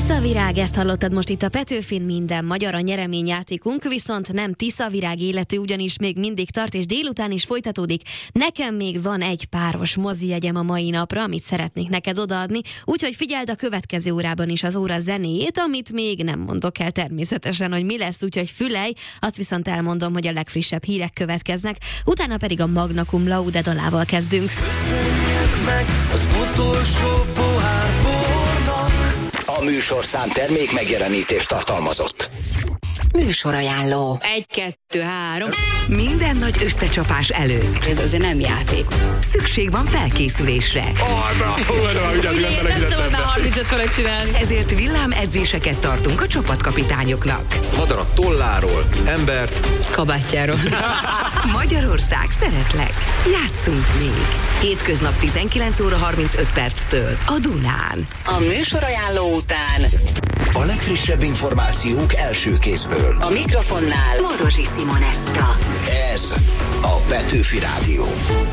Tiszavirág, ezt hallottad most itt a Petőfin, minden magyar a nyereményjátékunk, viszont nem Tiszavirág életű, ugyanis még mindig tart, és délután is folytatódik. Nekem még van egy páros mozijegyem a mai napra, amit szeretnék neked odaadni, úgyhogy figyeld a következő órában is az óra zenéjét, amit még nem mondok el természetesen, hogy mi lesz, úgyhogy fülelj, azt viszont elmondom, hogy a legfrissebb hírek következnek, utána pedig a Magna Cum Laude dalával kezdünk. Köszönjük meg az utolsó pohár bornak. A műsorszám termék megjelenítést tartalmazott. Műsorajánló. 1, 2, 3. Minden nagy összecsapás előtt. Ez azért nem játék. Szükség van felkészülésre. Nem szabad már 35 fölött csinálni. Ezért villámedzéseket tartunk a csapatkapitányoknak. Madarat tolláról, embert Kabátjáról. Magyarország, szeretlek. Játszunk még. Hétköznap 19 óra 35 perctől a Dunán. A műsorajánló után A legfrissebb információk első kézből. a mikrofonnál Morozsi Simonetta. Ez a Petőfi Rádió.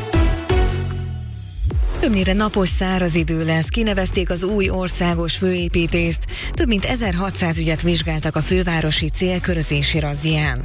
Többnyire napos, száraz idő lesz. Kinevezték az új országos főépítészt. Több mint 1600 ügyet vizsgáltak a fővárosi célkörözési razzián.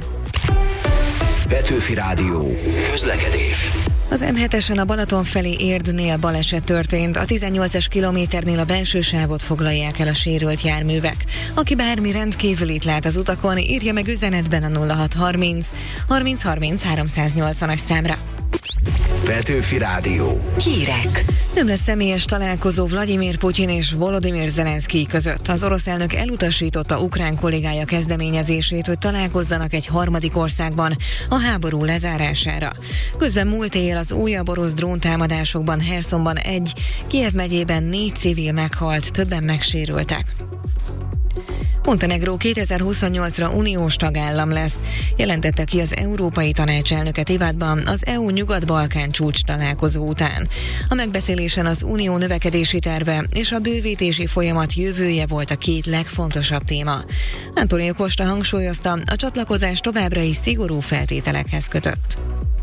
Petőfi Rádió. Közlekedés. Az M7-esen a Balaton felé Érdnél baleset történt. A 18-es kilométernél a belső sávot foglalják el a sérült járművek. Aki bármi rendkívülit lát az utakon, írja meg üzenetben a 0630 30 30 380-as számra. Petőfi Rádió. Hírek. Nem lesz személyes találkozó Vladimir Putyin és Volodymyr Zelenszkij között. Az orosz elnök elutasította ukrán kollégája kezdeményezését, hogy találkozzanak egy harmadik országban a háború lezárására. Közben múlt éjjel az újabb orosz dróntámadásokban Hersonban 1, Kijev megyében 4 civil meghalt, többen megsérültek. Montenegró 2028-ra uniós tagállam lesz, jelentette ki az Európai Tanács elnöke Tivádban az EU Nyugat-Balkán csúcs találkozó után. A megbeszélésen az unió növekedési terve és a bővítési folyamat jövője volt a két legfontosabb téma. Antonio Costa hangsúlyozta, a csatlakozás továbbra is szigorú feltételekhez kötött.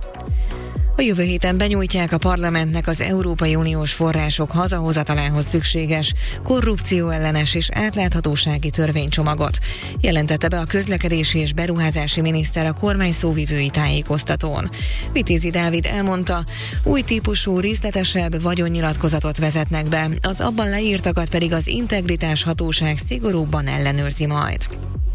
A jövő héten benyújtják a parlamentnek az Európai Uniós források hazahozatalához szükséges korrupcióellenes és átláthatósági törvénycsomagot, jelentette be a közlekedési és beruházási miniszter a kormány szóvivői tájékoztatón. Vitézi Dávid elmondta, új típusú, részletesebb vagyonnyilatkozatot vezetnek be, az abban leírtakat pedig az integritás hatóság szigorúbban ellenőrzi majd.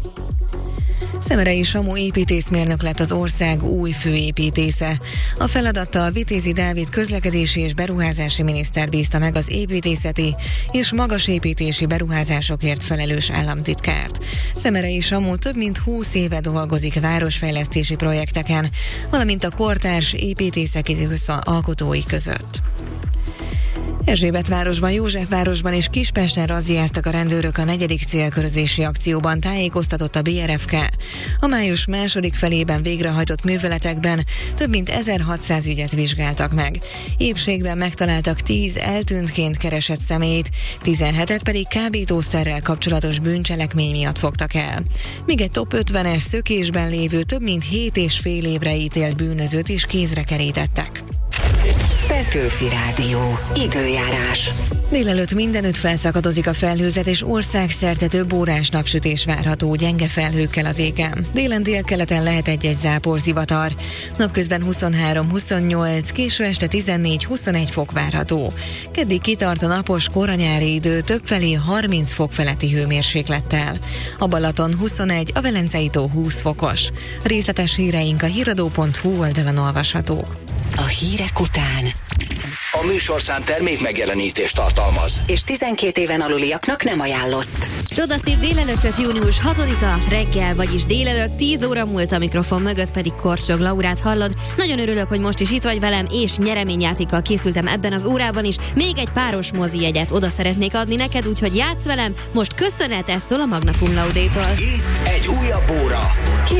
Szemerei Samu építészmérnök lett az ország új főépítésze. A feladattal Vitézi Dávid közlekedési és beruházási miniszter bízta meg az építészeti és magasépítési beruházásokért felelős államtitkárt. Szemerei Samu több mint 20 éve dolgozik városfejlesztési projekteken, valamint a kortárs építészeti alkotói között. Erzsébetvárosban, Józsefvárosban és Kispesten razziáztak a rendőrök a 4. célkörözési akcióban, tájékoztatott a BRFK. A május második felében végrehajtott műveletekben több mint 1600 ügyet vizsgáltak meg. Épségben megtaláltak 10 eltűntként keresett személyt, 17-et pedig kábítószerrel kapcsolatos bűncselekmény miatt fogtak el. Míg egy top 50-es szökésben lévő több mint 7,5 évre ítélt bűnözőt is kézre kerítettek. Petőfi Rádió. Időjárás. Délelőtt mindenütt felszakadozik a felhőzet, és országszerte több órás napsütés várható, gyenge felhőkkel az égen. Délen délkeleten lehet egy-egy záporzivatar. Napközben 23-28, késő este 14-21 fok várható. Keddig kitart a napos koranyári idő, többfelé 30 fok feletti hőmérséklettel. A Balaton 21, a Velencei tó 20 fokos. Részletes híreink a híradó.hu oldalon olvashatók. A hírek után. A műsorszám termék megjelenítést tartalmaz. és 12 éven aluliaknak nem ajánlott. Csodaszép délelőttöt, június 6-a, reggel, vagyis délelőtt 10 óra múlt, a mikrofon mögött pedig Korcsog Laurát hallod. Nagyon örülök, hogy most is itt vagy velem, és nyereményjátékkal készültem ebben az órában is. Még egy páros mozijegyet oda szeretnék adni neked, úgyhogy játsz velem. Most köszönet eztől a Magna Cum Laudétól. Itt egy újabb óra.